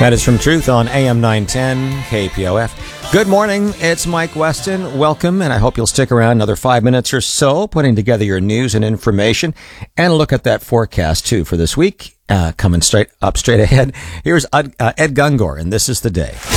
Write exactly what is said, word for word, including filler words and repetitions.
That is from Truth on A M nine ten K P O F. Good morning, it's Mike Weston. Welcome, and I hope you'll stick around another five minutes or so, putting together your news and information, and look at that forecast, too, for this week. Uh, coming straight up, straight ahead. Here's Ed, uh, Ed Gungor, and this is the day.